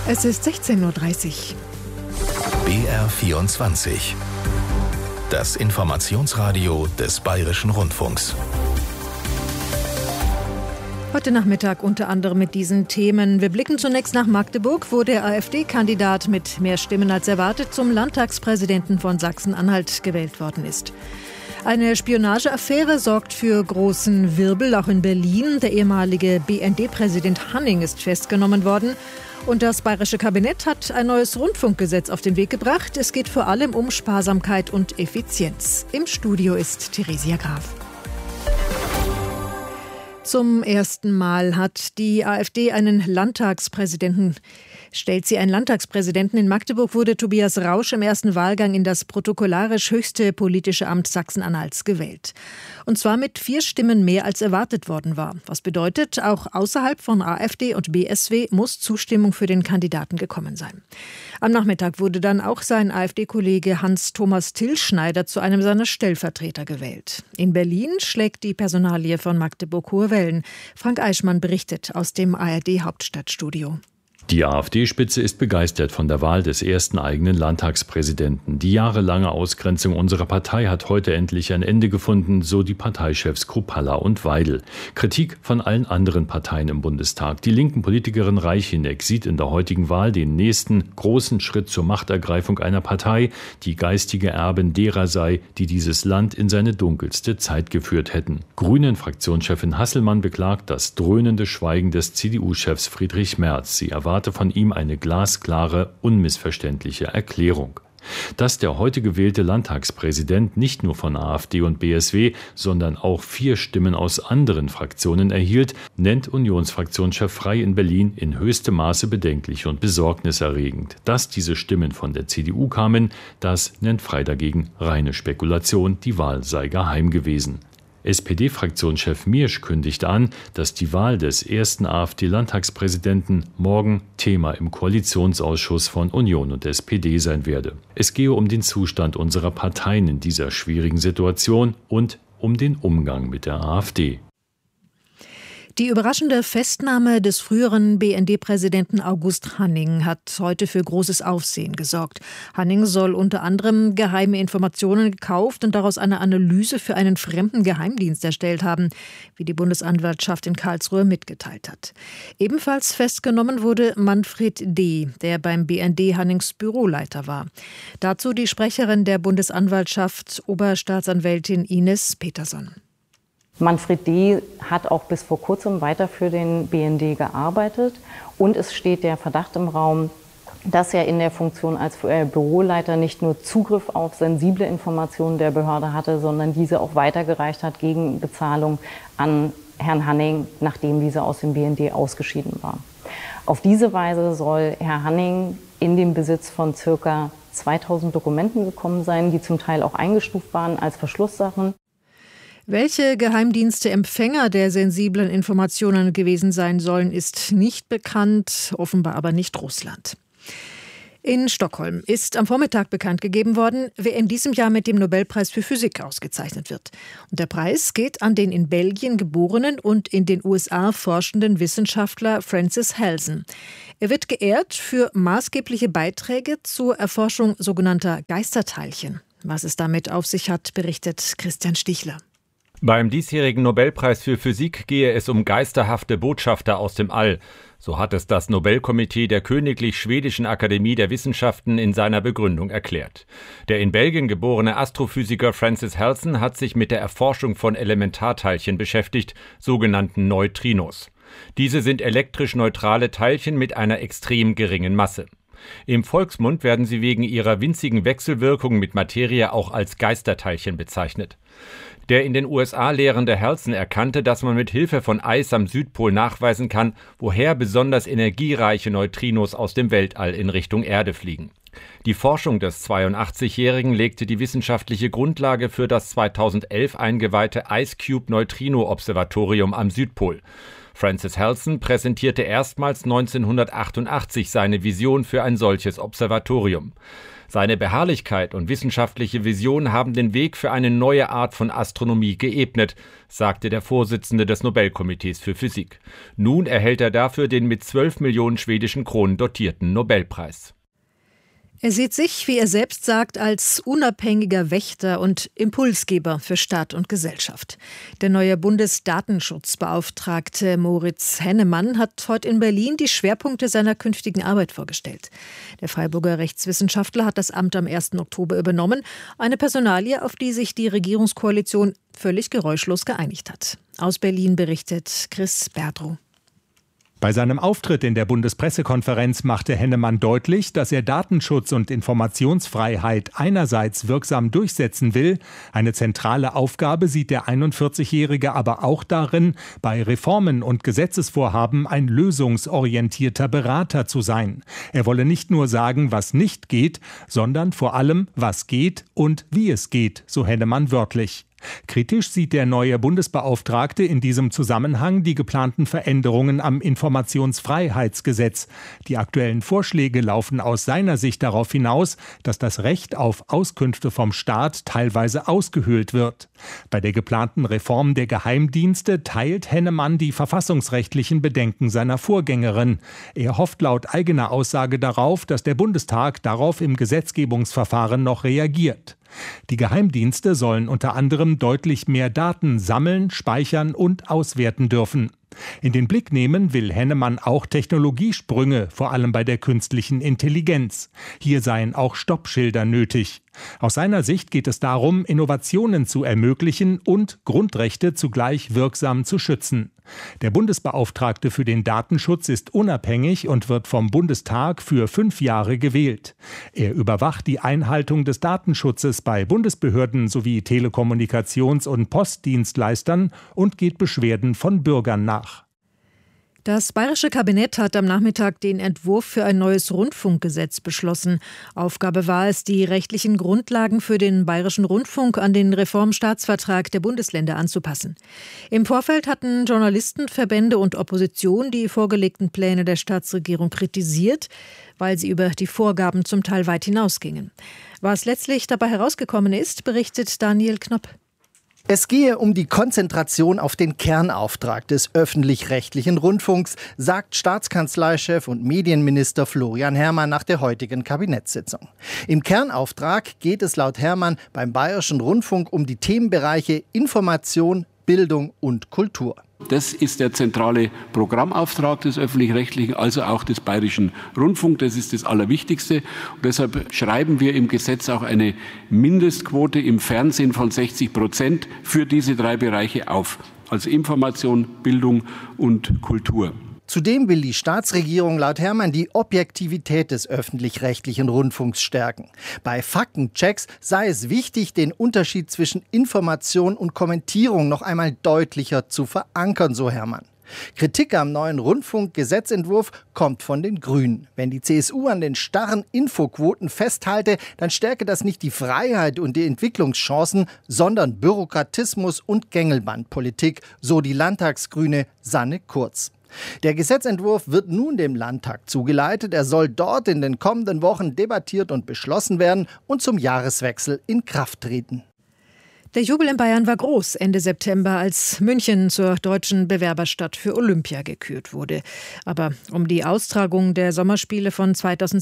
Es ist 16:30 Uhr. BR24. Das Informationsradio des Bayerischen Rundfunks. Heute Nachmittag unter anderem mit diesen Themen. Wir blicken zunächst nach Magdeburg, wo der AfD-Kandidat mit mehr Stimmen als erwartet zum Landtagspräsidenten von Sachsen-Anhalt gewählt worden ist. Eine Spionageaffäre sorgt für großen Wirbel, auch in Berlin. Der ehemalige BND-Präsident Hanning ist festgenommen worden. Und das bayerische Kabinett hat ein neues Rundfunkgesetz auf den Weg gebracht. Es geht vor allem um Sparsamkeit und Effizienz. Im Studio ist Theresia Graf. Zum ersten Mal hat die AfD stellt sie einen Landtagspräsidenten. In Magdeburg wurde Tobias Rausch im ersten Wahlgang in das protokollarisch höchste politische Amt Sachsen-Anhalts gewählt. Und zwar mit 4 Stimmen mehr als erwartet worden war. Was bedeutet, auch außerhalb von AfD und BSW muss Zustimmung für den Kandidaten gekommen sein. Am Nachmittag wurde dann auch sein AfD-Kollege Hans-Thomas Tillschneider zu einem seiner Stellvertreter gewählt. In Berlin schlägt die Personalie von Magdeburg hohe Wellen. Frank Eichmann berichtet aus dem ARD-Hauptstadtstudio. Die AfD-Spitze ist begeistert von der Wahl des ersten eigenen Landtagspräsidenten. Die jahrelange Ausgrenzung unserer Partei hat heute endlich ein Ende gefunden, so die Parteichefs Kruppalla und Weidel. Kritik von allen anderen Parteien im Bundestag. Die linken Politikerin Reicheneck sieht in der heutigen Wahl den nächsten großen Schritt zur Machtergreifung einer Partei, die geistige Erbin derer sei, die dieses Land in seine dunkelste Zeit geführt hätten. Grünen-Fraktionschefin Hasselmann beklagt das dröhnende Schweigen des CDU-Chefs Friedrich Merz. Sie erwartet von ihm eine glasklare, unmissverständliche Erklärung. Dass der heute gewählte Landtagspräsident nicht nur von AfD und BSW, sondern auch 4 Stimmen aus anderen Fraktionen erhielt, nennt Unionsfraktionschef Frey in Berlin in höchstem Maße bedenklich und besorgniserregend. Dass diese Stimmen von der CDU kamen, das nennt Frey dagegen reine Spekulation, die Wahl sei geheim gewesen. SPD-Fraktionschef Miersch kündigt an, dass die Wahl des ersten AfD-Landtagspräsidenten morgen Thema im Koalitionsausschuss von Union und SPD sein werde. Es gehe um den Zustand unserer Parteien in dieser schwierigen Situation und um den Umgang mit der AfD. Die überraschende Festnahme des früheren BND-Präsidenten August Hanning hat heute für großes Aufsehen gesorgt. Hanning soll unter anderem geheime Informationen gekauft und daraus eine Analyse für einen fremden Geheimdienst erstellt haben, wie die Bundesanwaltschaft in Karlsruhe mitgeteilt hat. Ebenfalls festgenommen wurde Manfred D., der beim BND Hannings Büroleiter war. Dazu die Sprecherin der Bundesanwaltschaft, Oberstaatsanwältin Ines Peterson. Manfred D. hat auch bis vor kurzem weiter für den BND gearbeitet und es steht der Verdacht im Raum, dass er in der Funktion als Büroleiter nicht nur Zugriff auf sensible Informationen der Behörde hatte, sondern diese auch weitergereicht hat gegen Bezahlung an Herrn Hanning, nachdem dieser aus dem BND ausgeschieden war. Auf diese Weise soll Herr Hanning in den Besitz von ca. 2000 Dokumenten gekommen sein, die zum Teil auch eingestuft waren als Verschlusssachen. Welche Geheimdienste Empfänger der sensiblen Informationen gewesen sein sollen, ist nicht bekannt, offenbar aber nicht Russland. In Stockholm ist am Vormittag bekannt gegeben worden, wer in diesem Jahr mit dem Nobelpreis für Physik ausgezeichnet wird. Und der Preis geht an den in Belgien geborenen und in den USA forschenden Wissenschaftler Francis Halsen. Er wird geehrt für maßgebliche Beiträge zur Erforschung sogenannter Geisterteilchen. Was es damit auf sich hat, berichtet Christian Stichler. Beim diesjährigen Nobelpreis für Physik gehe es um geisterhafte Botschafter aus dem All. So hat es das Nobelkomitee der Königlich Schwedischen Akademie der Wissenschaften in seiner Begründung erklärt. Der in Belgien geborene Astrophysiker Francis Halsen hat sich mit der Erforschung von Elementarteilchen beschäftigt, sogenannten Neutrinos. Diese sind elektrisch neutrale Teilchen mit einer extrem geringen Masse. Im Volksmund werden sie wegen ihrer winzigen Wechselwirkung mit Materie auch als Geisterteilchen bezeichnet. Der in den USA lehrende Halsen erkannte, dass man mit Hilfe von Eis am Südpol nachweisen kann, woher besonders energiereiche Neutrinos aus dem Weltall in Richtung Erde fliegen. Die Forschung des 82-Jährigen legte die wissenschaftliche Grundlage für das 2011 eingeweihte IceCube-Neutrino-Observatorium am Südpol. Francis Halson präsentierte erstmals 1988 seine Vision für ein solches Observatorium. Seine Beharrlichkeit und wissenschaftliche Vision haben den Weg für eine neue Art von Astronomie geebnet, sagte der Vorsitzende des Nobelkomitees für Physik. Nun erhält er dafür den mit 12 Millionen schwedischen Kronen dotierten Nobelpreis. Er sieht sich, wie er selbst sagt, als unabhängiger Wächter und Impulsgeber für Staat und Gesellschaft. Der neue Bundesdatenschutzbeauftragte Moritz Hennemann hat heute in Berlin die Schwerpunkte seiner künftigen Arbeit vorgestellt. Der Freiburger Rechtswissenschaftler hat das Amt am 1. Oktober übernommen, eine Personalie, auf die sich die Regierungskoalition völlig geräuschlos geeinigt hat. Aus Berlin berichtet Chris Berdrow. Bei seinem Auftritt in der Bundespressekonferenz machte Hennemann deutlich, dass er Datenschutz und Informationsfreiheit einerseits wirksam durchsetzen will. Eine zentrale Aufgabe sieht der 41-Jährige aber auch darin, bei Reformen und Gesetzesvorhaben ein lösungsorientierter Berater zu sein. Er wolle nicht nur sagen, was nicht geht, sondern vor allem, was geht und wie es geht, so Hennemann wörtlich. Kritisch sieht der neue Bundesbeauftragte in diesem Zusammenhang die geplanten Veränderungen am Informationsfreiheitsgesetz. Die aktuellen Vorschläge laufen aus seiner Sicht darauf hinaus, dass das Recht auf Auskünfte vom Staat teilweise ausgehöhlt wird. Bei der geplanten Reform der Geheimdienste teilt Hennemann die verfassungsrechtlichen Bedenken seiner Vorgängerin. Er hofft laut eigener Aussage darauf, dass der Bundestag darauf im Gesetzgebungsverfahren noch reagiert. Die Geheimdienste sollen unter anderem deutlich mehr Daten sammeln, speichern und auswerten dürfen. In den Blick nehmen will Hennemann auch Technologiesprünge, vor allem bei der künstlichen Intelligenz. Hier seien auch Stoppschilder nötig. Aus seiner Sicht geht es darum, Innovationen zu ermöglichen und Grundrechte zugleich wirksam zu schützen. Der Bundesbeauftragte für den Datenschutz ist unabhängig und wird vom Bundestag für 5 Jahre gewählt. Er überwacht die Einhaltung des Datenschutzes bei Bundesbehörden sowie Telekommunikations- und Postdienstleistern und geht Beschwerden von Bürgern nach. Das bayerische Kabinett hat am Nachmittag den Entwurf für ein neues Rundfunkgesetz beschlossen. Aufgabe war es, die rechtlichen Grundlagen für den bayerischen Rundfunk an den Reformstaatsvertrag der Bundesländer anzupassen. Im Vorfeld hatten Journalisten, Verbände und Opposition die vorgelegten Pläne der Staatsregierung kritisiert, weil sie über die Vorgaben zum Teil weit hinausgingen. Was letztlich dabei herausgekommen ist, berichtet Daniel Knopp. Es gehe um die Konzentration auf den Kernauftrag des öffentlich-rechtlichen Rundfunks, sagt Staatskanzleichef und Medienminister Florian Herrmann nach der heutigen Kabinettssitzung. Im Kernauftrag geht es laut Herrmann beim Bayerischen Rundfunk um die Themenbereiche Information, Bildung und Kultur. Das ist der zentrale Programmauftrag des Öffentlich-Rechtlichen, also auch des Bayerischen Rundfunks. Das ist das Allerwichtigste. Und deshalb schreiben wir im Gesetz auch eine Mindestquote im Fernsehen von 60% für diese 3 Bereiche auf. Also Information, Bildung und Kultur. Zudem will die Staatsregierung laut Herrmann die Objektivität des öffentlich-rechtlichen Rundfunks stärken. Bei Faktenchecks sei es wichtig, den Unterschied zwischen Information und Kommentierung noch einmal deutlicher zu verankern, so Herrmann. Kritik am neuen Rundfunkgesetzentwurf kommt von den Grünen. Wenn die CSU an den starren Infoquoten festhalte, dann stärke das nicht die Freiheit und die Entwicklungschancen, sondern Bürokratismus und Gängelbandpolitik, so die Landtagsgrüne Sanne Kurz. Der Gesetzentwurf wird nun dem Landtag zugeleitet. Er soll dort in den kommenden Wochen debattiert und beschlossen werden und zum Jahreswechsel in Kraft treten. Der Jubel in Bayern war groß Ende September, als München zur deutschen Bewerberstadt für Olympia gekürt wurde. Aber um die Austragung der Sommerspiele von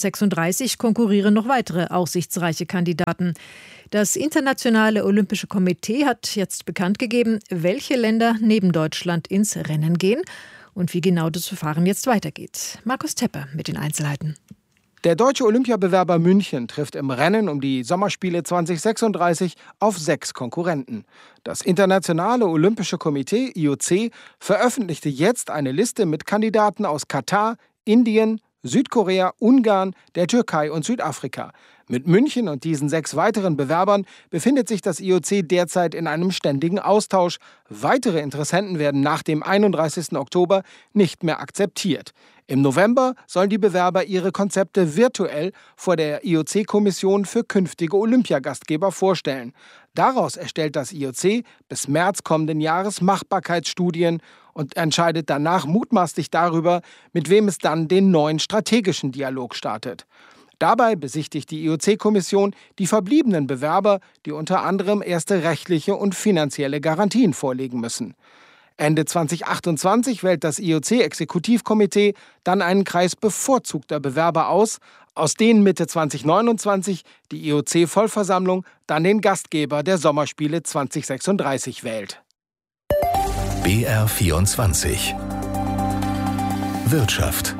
2036 konkurrieren noch weitere aussichtsreiche Kandidaten. Das Internationale Olympische Komitee hat jetzt bekannt gegeben, welche Länder neben Deutschland ins Rennen gehen und wie genau das Verfahren jetzt weitergeht. Markus Tepper mit den Einzelheiten. Der deutsche Olympiabewerber München trifft im Rennen um die Sommerspiele 2036 auf 6 Konkurrenten. Das Internationale Olympische Komitee, IOC, veröffentlichte jetzt eine Liste mit Kandidaten aus Katar, Indien, Südkorea, Ungarn, der Türkei und Südafrika. Mit München und diesen 6 weiteren Bewerbern befindet sich das IOC derzeit in einem ständigen Austausch. Weitere Interessenten werden nach dem 31. Oktober nicht mehr akzeptiert. Im November sollen die Bewerber ihre Konzepte virtuell vor der IOC-Kommission für künftige Olympiagastgeber vorstellen. Daraus erstellt das IOC bis März kommenden Jahres Machbarkeitsstudien und entscheidet danach mutmaßlich darüber, mit wem es dann den neuen strategischen Dialog startet. Dabei besichtigt die IOC-Kommission die verbliebenen Bewerber, die unter anderem erste rechtliche und finanzielle Garantien vorlegen müssen. Ende 2028 wählt das IOC-Exekutivkomitee dann einen Kreis bevorzugter Bewerber aus denen Mitte 2029 die IOC-Vollversammlung dann den Gastgeber der Sommerspiele 2036 wählt. BR24 Wirtschaft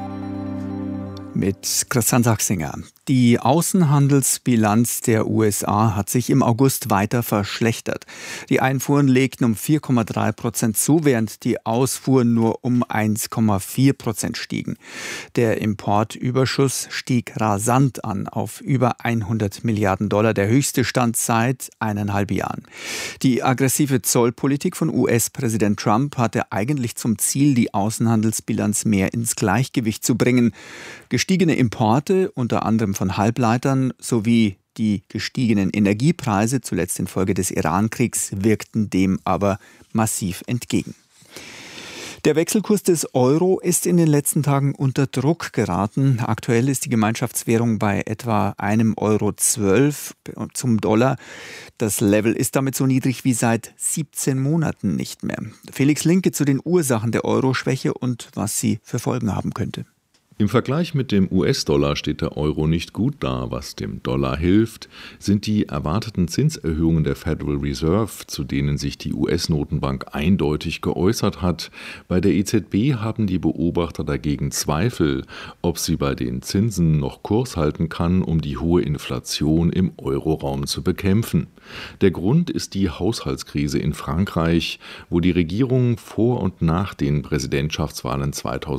mit Christian Sachsinger. Die Außenhandelsbilanz der USA hat sich im August weiter verschlechtert. Die Einfuhren legten um 4,3% zu, während die Ausfuhren nur um 1,4% stiegen. Der Importüberschuss stieg rasant an auf über 100 Milliarden $, der höchste Stand seit 1,5 Jahren. Die aggressive Zollpolitik von US-Präsident Trump hatte eigentlich zum Ziel, die Außenhandelsbilanz mehr ins Gleichgewicht zu bringen. Gestiegene Importe, unter anderem von Halbleitern, sowie die gestiegenen Energiepreise, zuletzt infolge des Iran-Kriegs, wirkten dem aber massiv entgegen. Der Wechselkurs des Euro ist in den letzten Tagen unter Druck geraten. Aktuell ist die Gemeinschaftswährung bei etwa 1,12 € zum Dollar. Das Level ist damit so niedrig wie seit 17 Monaten nicht mehr. Felix Linke zu den Ursachen der Euro-Schwäche und was sie für Folgen haben könnte. Im Vergleich mit dem US-Dollar steht der Euro nicht gut da. Was dem Dollar hilft, sind die erwarteten Zinserhöhungen der Federal Reserve, zu denen sich die US-Notenbank eindeutig geäußert hat. Bei der EZB haben die Beobachter dagegen Zweifel, ob sie bei den Zinsen noch Kurs halten kann, um die hohe Inflation im Euroraum zu bekämpfen. Der Grund ist die Haushaltskrise in Frankreich, wo die Regierung vor und nach den Präsidentschaftswahlen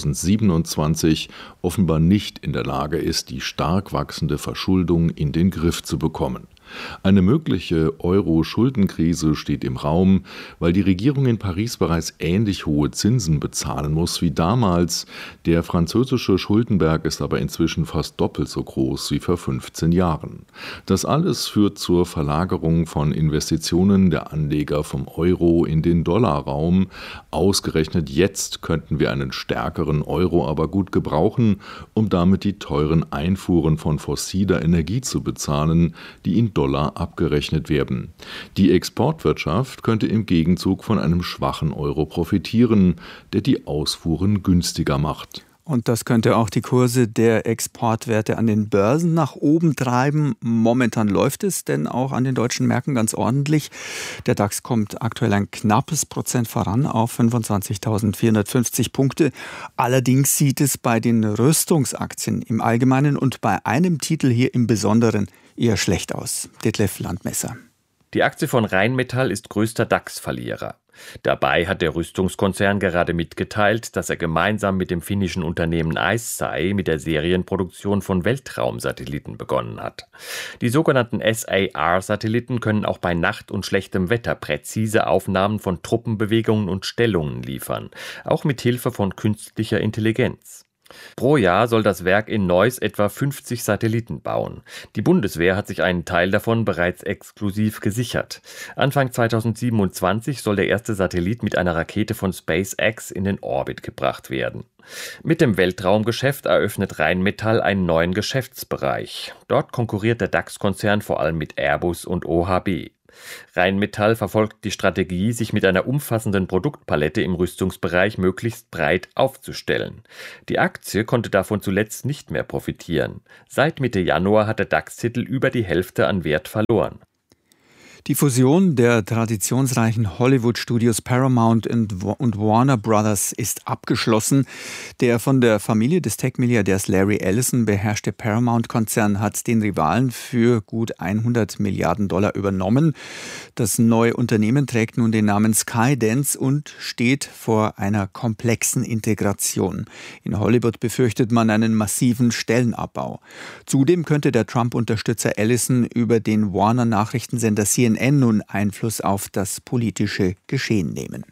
2027 offenbar nicht in der Lage ist, die stark wachsende Verschuldung in den Griff zu bekommen. Eine mögliche Euro-Schuldenkrise steht im Raum, weil die Regierung in Paris bereits ähnlich hohe Zinsen bezahlen muss wie damals. Der französische Schuldenberg ist aber inzwischen fast doppelt so groß wie vor 15 Jahren. Das alles führt zur Verlagerung von Investitionen der Anleger vom Euro in den Dollarraum. Ausgerechnet jetzt könnten wir einen stärkeren Euro aber gut gebrauchen, um damit die teuren Einfuhren von fossiler Energie zu bezahlen, die in Dollar abgerechnet werden. Die Exportwirtschaft könnte im Gegenzug von einem schwachen Euro profitieren, der die Ausfuhren günstiger macht. Und das könnte auch die Kurse der Exportwerte an den Börsen nach oben treiben. Momentan läuft es denn auch an den deutschen Märkten ganz ordentlich. Der DAX kommt aktuell ein knappes Prozent voran auf 25.450 Punkte. Allerdings sieht es bei den Rüstungsaktien im Allgemeinen und bei einem Titel hier im Besonderen eher schlecht aus. Detlef Landmesser. Die Aktie von Rheinmetall ist größter DAX-Verlierer. Dabei hat der Rüstungskonzern gerade mitgeteilt, dass er gemeinsam mit dem finnischen Unternehmen ICEYE mit der Serienproduktion von Weltraumsatelliten begonnen hat. Die sogenannten SAR-Satelliten können auch bei Nacht- und schlechtem Wetter präzise Aufnahmen von Truppenbewegungen und Stellungen liefern, auch mit Hilfe von künstlicher Intelligenz. Pro Jahr soll das Werk in Neuss etwa 50 Satelliten bauen. Die Bundeswehr hat sich einen Teil davon bereits exklusiv gesichert. Anfang 2027 soll der erste Satellit mit einer Rakete von SpaceX in den Orbit gebracht werden. Mit dem Weltraumgeschäft eröffnet Rheinmetall einen neuen Geschäftsbereich. Dort konkurriert der DAX-Konzern vor allem mit Airbus und OHB. Rheinmetall verfolgt die Strategie, sich mit einer umfassenden Produktpalette im Rüstungsbereich möglichst breit aufzustellen. Die Aktie konnte davon zuletzt nicht mehr profitieren. Seit Mitte Januar hat der DAX-Titel über die Hälfte an Wert verloren. Die Fusion der traditionsreichen Hollywood-Studios Paramount und Warner Brothers ist abgeschlossen. Der von der Familie des Tech-Milliardärs Larry Ellison beherrschte Paramount-Konzern hat den Rivalen für gut 100 Milliarden $ übernommen. Das neue Unternehmen trägt nun den Namen Skydance und steht vor einer komplexen Integration. In Hollywood befürchtet man einen massiven Stellenabbau. Zudem könnte der Trump-Unterstützer Ellison über den Warner-Nachrichtensender CNN nun Einfluss auf das politische Geschehen nehmen.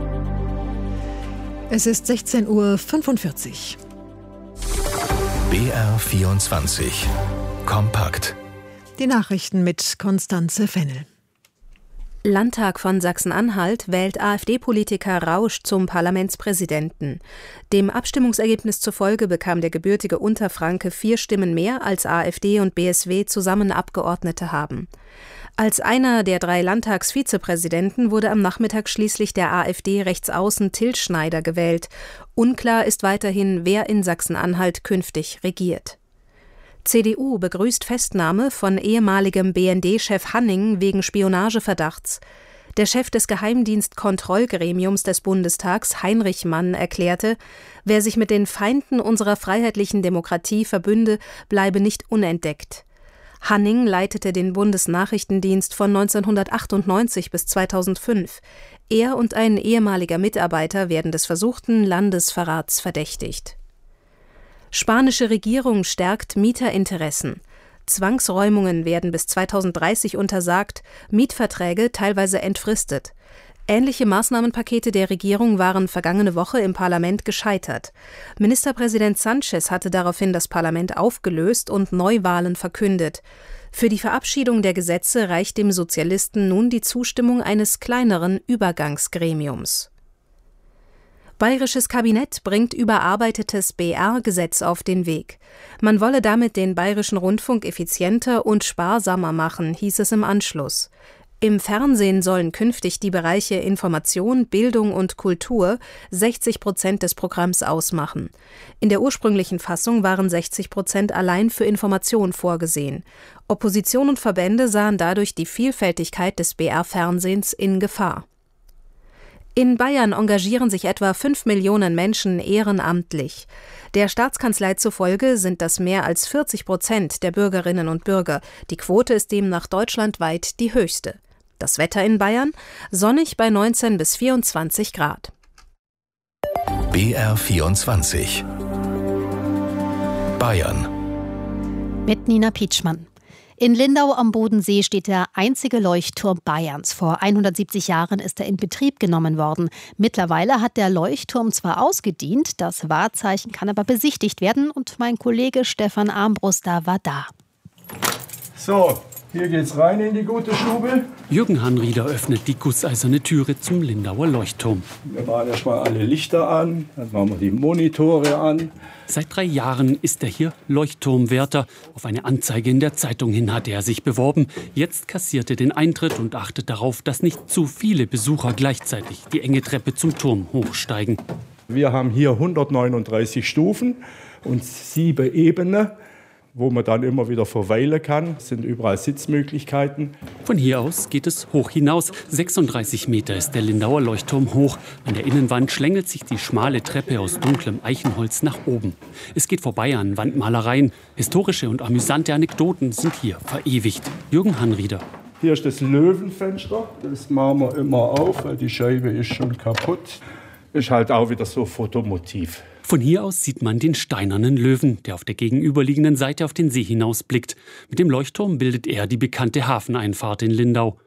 Es ist 16:45 Uhr. BR BR24 kompakt. Die Nachrichten mit Konstanze Fennel. Landtag von Sachsen-Anhalt wählt AfD-Politiker Rausch zum Parlamentspräsidenten. Dem Abstimmungsergebnis zufolge bekam der gebürtige Unterfranke 4 Stimmen mehr, als AfD und BSW zusammen Abgeordnete haben. Als einer der 3 Landtagsvizepräsidenten wurde am Nachmittag schließlich der AfD-Rechtsaußen Till Schneider gewählt. Unklar ist weiterhin, wer in Sachsen-Anhalt künftig regiert. CDU begrüßt Festnahme von ehemaligem BND-Chef Hanning wegen Spionageverdachts. Der Chef des Geheimdienstkontrollgremiums des Bundestags, Heinrich Mann, erklärte, wer sich mit den Feinden unserer freiheitlichen Demokratie verbünde, bleibe nicht unentdeckt. Hanning leitete den Bundesnachrichtendienst von 1998 bis 2005. Er und ein ehemaliger Mitarbeiter werden des versuchten Landesverrats verdächtigt. Spanische Regierung stärkt Mieterinteressen. Zwangsräumungen werden bis 2030 untersagt, Mietverträge teilweise entfristet. Ähnliche Maßnahmenpakete der Regierung waren vergangene Woche im Parlament gescheitert. Ministerpräsident Sánchez hatte daraufhin das Parlament aufgelöst und Neuwahlen verkündet. Für die Verabschiedung der Gesetze reicht dem Sozialisten nun die Zustimmung eines kleineren Übergangsgremiums. Bayerisches Kabinett bringt überarbeitetes BR-Gesetz auf den Weg. Man wolle damit den Bayerischen Rundfunk effizienter und sparsamer machen, hieß es im Anschluss. Im Fernsehen sollen künftig die Bereiche Information, Bildung und Kultur 60% des Programms ausmachen. In der ursprünglichen Fassung waren 60% allein für Information vorgesehen. Opposition und Verbände sahen dadurch die Vielfältigkeit des BR-Fernsehens in Gefahr. In Bayern engagieren sich etwa 5 Millionen Menschen ehrenamtlich. Der Staatskanzlei zufolge sind das mehr als 40% der Bürgerinnen und Bürger. Die Quote ist demnach deutschlandweit die höchste. Das Wetter in Bayern? Sonnig bei 19 bis 24 Grad. BR24 Bayern mit Nina Pietschmann. In Lindau am Bodensee steht der einzige Leuchtturm Bayerns. Vor 170 Jahren ist er in Betrieb genommen worden. Mittlerweile hat der Leuchtturm zwar ausgedient, das Wahrzeichen kann aber besichtigt werden und mein Kollege Stefan Armbruster war da. So, hier geht's rein in die gute Stube. Jürgen Hanrieder öffnet die gusseiserne Türe zum Lindauer Leuchtturm. Wir machen erstmal alle Lichter an, dann machen wir die Monitore an. Seit 3 Jahren ist er hier Leuchtturmwärter. Auf eine Anzeige in der Zeitung hin hatte er sich beworben. Jetzt kassiert er den Eintritt und achtet darauf, dass nicht zu viele Besucher gleichzeitig die enge Treppe zum Turm hochsteigen. Wir haben hier 139 Stufen und 7 Ebenen, wo man dann immer wieder verweilen kann. Es sind überall Sitzmöglichkeiten. Von hier aus geht es hoch hinaus. 36 Meter ist der Lindauer Leuchtturm hoch. An der Innenwand schlängelt sich die schmale Treppe aus dunklem Eichenholz nach oben. Es geht vorbei an Wandmalereien. Historische und amüsante Anekdoten sind hier verewigt. Jürgen Hanrieder. Hier ist das Löwenfenster. Das machen wir immer auf, weil die Scheibe ist schon kaputt. Ist halt auch wieder so Fotomotiv. Von hier aus sieht man den steinernen Löwen, der auf der gegenüberliegenden Seite auf den See hinausblickt. Mit dem Leuchtturm bildet er die bekannte Hafeneinfahrt in Lindau.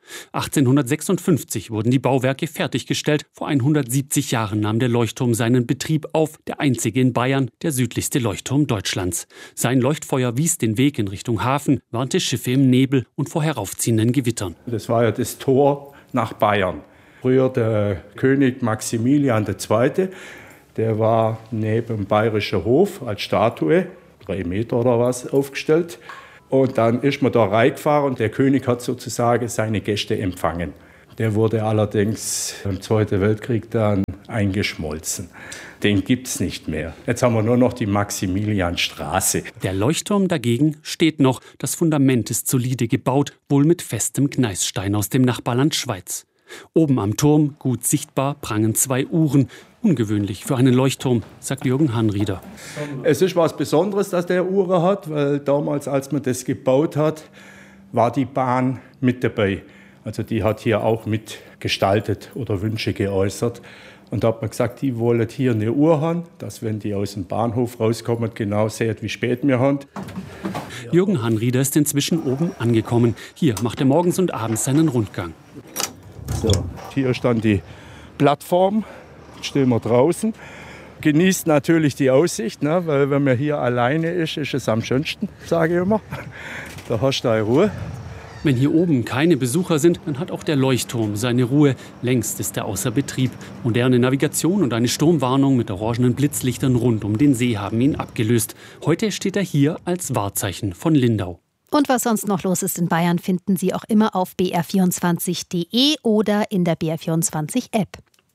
1856 wurden die Bauwerke fertiggestellt. Vor 170 Jahren nahm der Leuchtturm seinen Betrieb auf, der einzige in Bayern, der südlichste Leuchtturm Deutschlands. Sein Leuchtfeuer wies den Weg in Richtung Hafen, warnte Schiffe im Nebel und vor heraufziehenden Gewittern. Das war ja das Tor nach Bayern. Früher der König Maximilian II., der war neben dem Bayerischen Hof als Statue, 3 Meter oder was, aufgestellt. Und dann ist man da reingefahren und der König hat sozusagen seine Gäste empfangen. Der wurde allerdings im Zweiten Weltkrieg dann eingeschmolzen. Den gibt es nicht mehr. Jetzt haben wir nur noch die Maximilianstraße. Der Leuchtturm dagegen steht noch. Das Fundament ist solide gebaut, wohl mit festem Gneisstein aus dem Nachbarland Schweiz. Oben am Turm, gut sichtbar, prangen 2 Uhren. Ungewöhnlich für einen Leuchtturm, sagt Jürgen Hanrieder. Es ist was Besonderes, dass der Uhren hat, weil damals, als man das gebaut hat, war die Bahn mit dabei. Also die hat hier auch mitgestaltet oder Wünsche geäußert. Und da hat man gesagt, die wollen hier eine Uhr haben, dass wenn die aus dem Bahnhof rauskommen, genau sehen, wie spät wir haben. Jürgen Hanrieder ist inzwischen oben angekommen. Hier macht er morgens und abends seinen Rundgang. So, hier ist dann die Plattform, stehen wir draußen. genießt natürlich die Aussicht, ne? Weil wenn man hier alleine ist es am schönsten, sage ich immer. Da hast du deine Ruhe. Wenn hier oben keine Besucher sind, dann hat auch der Leuchtturm seine Ruhe. Längst ist er außer Betrieb. Moderne Navigation und eine Sturmwarnung mit orangenen Blitzlichtern rund um den See haben ihn abgelöst. Heute steht er hier als Wahrzeichen von Lindau. Und was sonst noch los ist in Bayern, finden Sie auch immer auf br24.de oder in der BR24-App.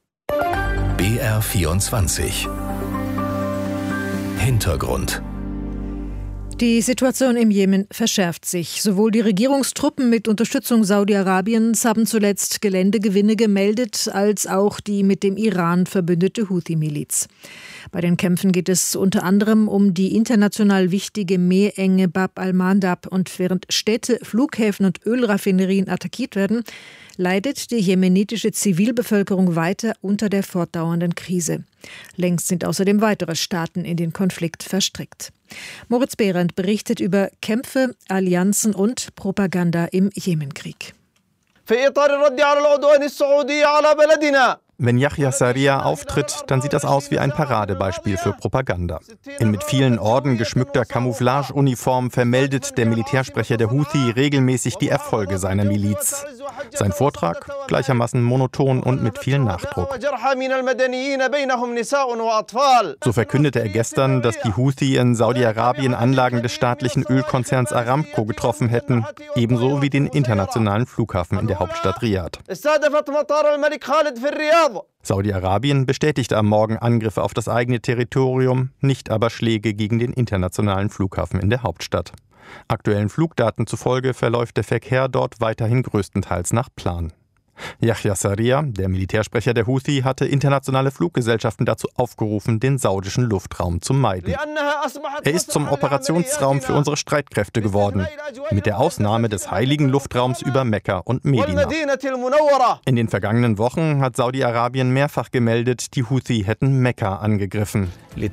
BR24 Hintergrund. Die Situation im Jemen verschärft sich. Sowohl die Regierungstruppen mit Unterstützung Saudi-Arabiens haben zuletzt Geländegewinne gemeldet, als auch die mit dem Iran verbündete Houthi-Miliz. Bei den Kämpfen geht es unter anderem um die international wichtige Meerenge Bab al-Mandab. Und während Städte, Flughäfen und Ölraffinerien attackiert werden, leidet die jemenitische Zivilbevölkerung weiter unter der fortdauernden Krise. Längst sind außerdem weitere Staaten in den Konflikt verstrickt. Moritz Behrendt berichtet über Kämpfe, Allianzen und Propaganda im Jemenkrieg. Wenn Yahya Sarriya auftritt, dann sieht das aus wie ein Paradebeispiel für Propaganda. In mit vielen Orden geschmückter Camouflageuniform vermeldet der Militärsprecher der Houthi regelmäßig die Erfolge seiner Miliz. Sein Vortrag gleichermaßen monoton und mit viel Nachdruck. So verkündete er gestern, dass die Houthi in Saudi-Arabien Anlagen des staatlichen Ölkonzerns Aramco getroffen hätten, ebenso wie den internationalen Flughafen in der Hauptstadt Riyadh. Saudi-Arabien bestätigte am Morgen Angriffe auf das eigene Territorium, nicht aber Schläge gegen den internationalen Flughafen in der Hauptstadt. Aktuellen Flugdaten zufolge verläuft der Verkehr dort weiterhin größtenteils nach Plan. Yahya Sarriya, der Militärsprecher der Houthi, hatte internationale Fluggesellschaften dazu aufgerufen, den saudischen Luftraum zu meiden. Er ist zum Operationsraum für unsere Streitkräfte geworden, mit der Ausnahme des heiligen Luftraums über Mekka und Medina. In den vergangenen Wochen hat Saudi-Arabien mehrfach gemeldet, die Houthi hätten Mekka angegriffen.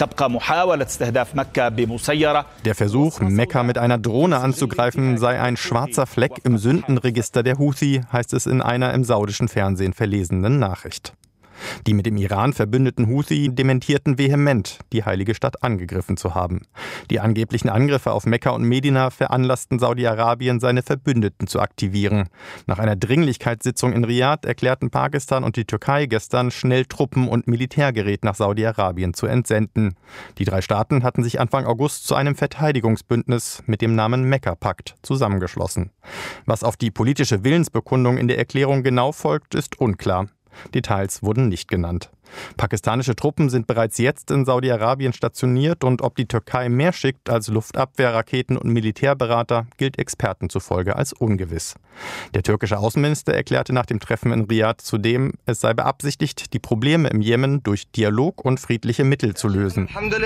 Der Versuch, Mekka mit einer Drohne anzugreifen, sei ein schwarzer Fleck im Sündenregister der Houthi, heißt es in einer im saudischen Fernsehen verlesenen Nachricht. Die mit dem Iran verbündeten Houthi dementierten vehement, die heilige Stadt angegriffen zu haben. Die angeblichen Angriffe auf Mekka und Medina veranlassten Saudi-Arabien, seine Verbündeten zu aktivieren. Nach einer Dringlichkeitssitzung in Riyadh erklärten Pakistan und die Türkei gestern, schnell Truppen und Militärgerät nach Saudi-Arabien zu entsenden. Die drei Staaten hatten sich Anfang August zu einem Verteidigungsbündnis mit dem Namen Mekka-Pakt zusammengeschlossen. Was auf die politische Willensbekundung in der Erklärung genau folgt, ist unklar. Details wurden nicht genannt. Pakistanische Truppen sind bereits jetzt in Saudi-Arabien stationiert und ob die Türkei mehr schickt als Luftabwehrraketen und Militärberater, gilt Experten zufolge als ungewiss. Der türkische Außenminister erklärte nach dem Treffen in Riyadh zudem, es sei beabsichtigt, die Probleme im Jemen durch Dialog und friedliche Mittel zu lösen.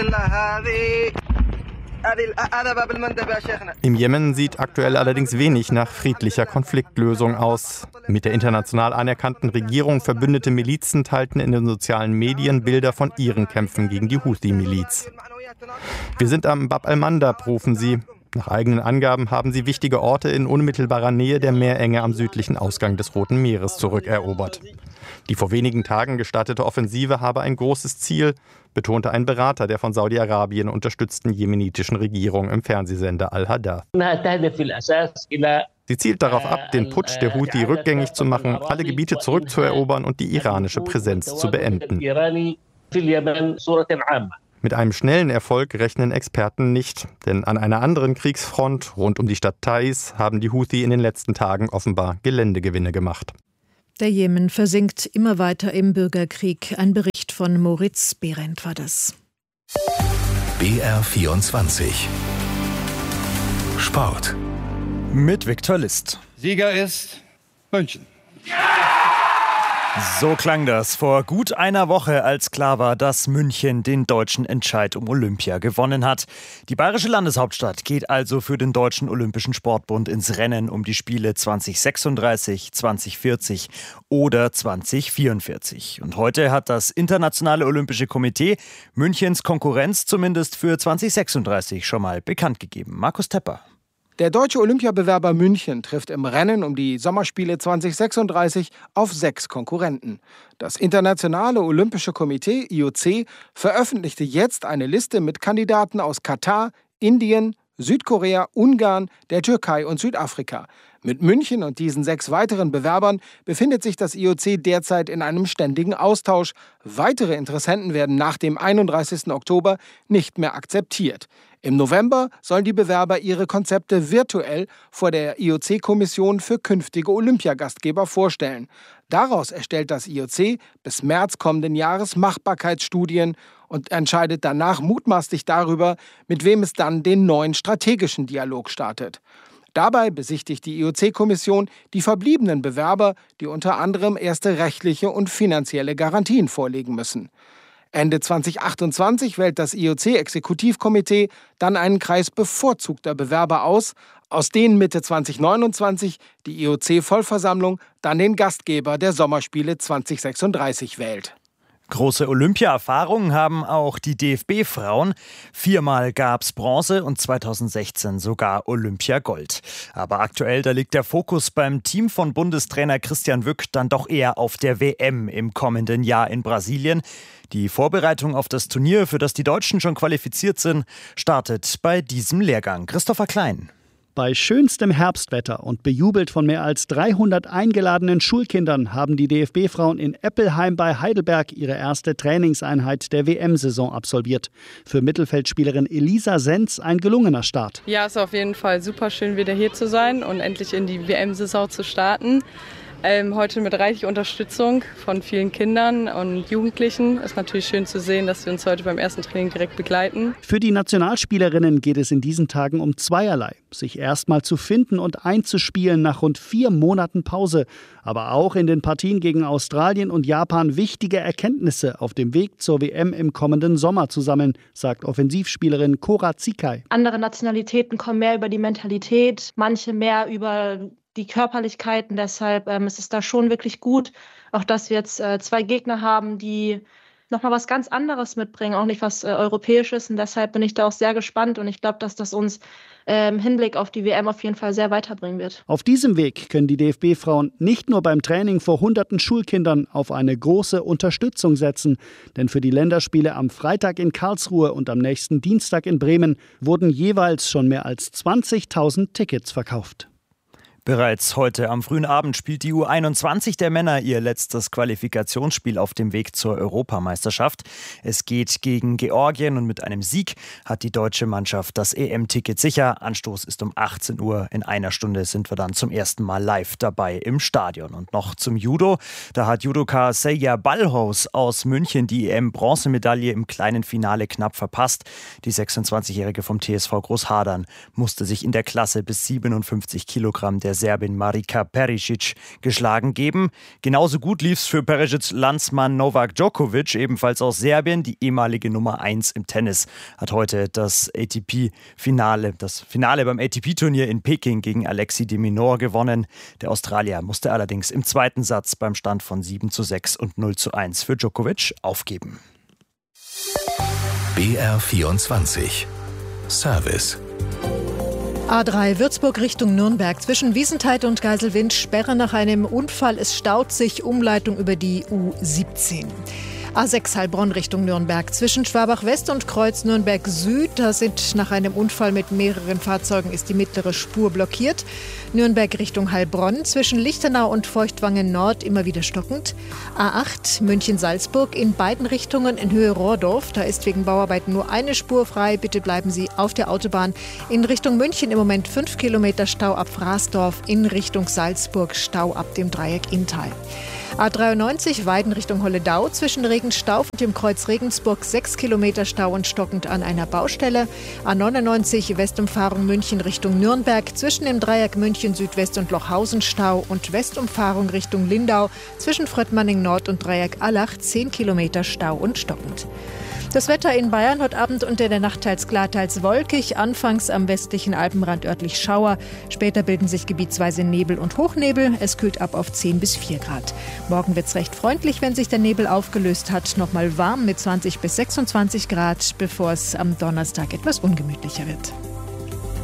Im Jemen sieht aktuell allerdings wenig nach friedlicher Konfliktlösung aus. Mit der international anerkannten Regierung verbündete Milizen teilten in den sozialen Medien Bilder von ihren Kämpfen gegen die Houthi-Miliz. Wir sind am Bab al-Mandab, rufen sie. Nach eigenen Angaben haben sie wichtige Orte in unmittelbarer Nähe der Meerenge am südlichen Ausgang des Roten Meeres zurückerobert. Die vor wenigen Tagen gestartete Offensive habe ein großes Ziel, betonte ein Berater der von Saudi-Arabien unterstützten jemenitischen Regierung im Fernsehsender Al-Hadath. Sie zielt darauf ab, den Putsch der Houthi rückgängig zu machen, alle Gebiete zurückzuerobern und die iranische Präsenz zu beenden. Mit einem schnellen Erfolg rechnen Experten nicht, denn an einer anderen Kriegsfront rund um die Stadt Taiz haben die Houthi in den letzten Tagen offenbar Geländegewinne gemacht. Der Jemen versinkt immer weiter im Bürgerkrieg. Ein Bericht von Moritz Behrendt war das. BR24 Sport mit Viktor List. Sieger ist München. So klang das vor gut einer Woche, als klar war, dass München den deutschen Entscheid um Olympia gewonnen hat. Die bayerische Landeshauptstadt geht also für den Deutschen Olympischen Sportbund ins Rennen um die Spiele 2036, 2040 oder 2044. Und heute hat das Internationale Olympische Komitee Münchens Konkurrenz zumindest für 2036 schon mal bekannt gegeben. Markus Tepper. Der deutsche Olympiabewerber München trifft im Rennen um die Sommerspiele 2036 auf 6 Konkurrenten. Das Internationale Olympische Komitee, IOC, veröffentlichte jetzt eine Liste mit Kandidaten aus Katar, Indien, Südkorea, Ungarn, der Türkei und Südafrika. Mit München und diesen 6 weiteren Bewerbern befindet sich das IOC derzeit in einem ständigen Austausch. Weitere Interessenten werden nach dem 31. Oktober nicht mehr akzeptiert. Im November sollen die Bewerber ihre Konzepte virtuell vor der IOC-Kommission für künftige Olympiagastgeber vorstellen. Daraus erstellt das IOC bis März kommenden Jahres Machbarkeitsstudien und entscheidet danach mutmaßlich darüber, mit wem es dann den neuen strategischen Dialog startet. Dabei besichtigt die IOC-Kommission die verbliebenen Bewerber, die unter anderem erste rechtliche und finanzielle Garantien vorlegen müssen. Ende 2028 wählt das IOC-Exekutivkomitee dann einen Kreis bevorzugter Bewerber aus denen Mitte 2029 die IOC-Vollversammlung dann den Gastgeber der Sommerspiele 2036 wählt. Große Olympia-Erfahrungen haben auch die DFB-Frauen. 4-mal gab's Bronze und 2016 sogar Olympiagold. Aber aktuell, da liegt der Fokus beim Team von Bundestrainer Christian Wück dann doch eher auf der WM im kommenden Jahr in Brasilien. Die Vorbereitung auf das Turnier, für das die Deutschen schon qualifiziert sind, startet bei diesem Lehrgang. Christopher Klein. Bei schönstem Herbstwetter und bejubelt von mehr als 300 eingeladenen Schulkindern haben die DFB-Frauen in Eppelheim bei Heidelberg ihre erste Trainingseinheit der WM-Saison absolviert. Für Mittelfeldspielerin Elisa Senz ein gelungener Start. Ja, es ist auf jeden Fall super schön, wieder hier zu sein und endlich in die WM-Saison zu starten. Heute mit reichlich Unterstützung von vielen Kindern und Jugendlichen. Es ist natürlich schön zu sehen, dass sie uns heute beim ersten Training direkt begleiten. Für die Nationalspielerinnen geht es in diesen Tagen um zweierlei. Sich erstmal zu finden und einzuspielen nach rund 4 Monaten Pause. Aber auch in den Partien gegen Australien und Japan wichtige Erkenntnisse auf dem Weg zur WM im kommenden Sommer zu sammeln, sagt Offensivspielerin Cora Zikai. Andere Nationalitäten kommen mehr über die Mentalität, manche mehr über die Körperlichkeiten. Deshalb ist es da schon wirklich gut, auch dass wir jetzt 2 Gegner haben, die nochmal was ganz anderes mitbringen, auch nicht was Europäisches. Und deshalb bin ich da auch sehr gespannt und ich glaube, dass das uns im Hinblick auf die WM auf jeden Fall sehr weiterbringen wird. Auf diesem Weg können die DFB-Frauen nicht nur beim Training vor hunderten Schulkindern auf eine große Unterstützung setzen. Denn für die Länderspiele am Freitag in Karlsruhe und am nächsten Dienstag in Bremen wurden jeweils schon mehr als 20.000 Tickets verkauft. Bereits heute am frühen Abend spielt die U21 der Männer ihr letztes Qualifikationsspiel auf dem Weg zur Europameisterschaft. Es geht gegen Georgien und mit einem Sieg hat die deutsche Mannschaft das EM-Ticket sicher. Anstoß ist um 18 Uhr. In einer Stunde sind wir dann zum ersten Mal live dabei im Stadion. Und noch zum Judo. Da hat Judoka Seija Ballhaus aus München die EM-Bronzemedaille im kleinen Finale knapp verpasst. Die 26-Jährige vom TSV Großhadern musste sich in der Klasse bis 57 Kilogramm der Serbin Marika Perisic geschlagen geben. Genauso gut lief es für Perisics Landsmann Novak Djokovic, ebenfalls aus Serbien. Die ehemalige Nummer 1 im Tennis hat heute das Finale beim ATP-Turnier in Peking gegen Alexis de Minaur gewonnen. Der Australier musste allerdings im zweiten Satz beim Stand von 7:6 und 0:1 für Djokovic aufgeben. BR24 Service. A3 Würzburg Richtung Nürnberg. Zwischen Wiesenthal und Geiselwind Sperre nach einem Unfall. Es staut sich. Umleitung über die U17. A6 Heilbronn Richtung Nürnberg. Zwischen Schwabach West und Kreuz Nürnberg Süd. Da sind nach einem Unfall mit mehreren Fahrzeugen ist die mittlere Spur blockiert. Nürnberg Richtung Heilbronn. Zwischen Lichtenau und Feuchtwangen Nord immer wieder stockend. A8 München-Salzburg in beiden Richtungen in Höhe Rohrdorf. Da ist wegen Bauarbeiten nur eine Spur frei. Bitte bleiben Sie auf der Autobahn. In Richtung München im Moment 5 Kilometer Stau ab Fraßdorf. In Richtung Salzburg Stau ab dem Dreieck Inntal. A93 Weiden Richtung Holledau. Zwischen Regenstauf und dem Kreuz Regensburg 6 Kilometer Stau und stockend an einer Baustelle. A99 Westumfahrung München Richtung Nürnberg. Zwischen dem Dreieck München Südwest und Lochhausen Stau und Westumfahrung Richtung Lindau. Zwischen Fröttmanning Nord und Dreieck Allach 10 Kilometer Stau und stockend. Das Wetter in Bayern heute Abend und in der Nacht teils klar, teils wolkig. Anfangs am westlichen Alpenrand örtlich Schauer. Später bilden sich gebietsweise Nebel und Hochnebel. Es kühlt ab auf 10 bis 4 Grad. Morgen wird es recht freundlich, wenn sich der Nebel aufgelöst hat. Nochmal warm mit 20 bis 26 Grad, bevor es am Donnerstag etwas ungemütlicher wird.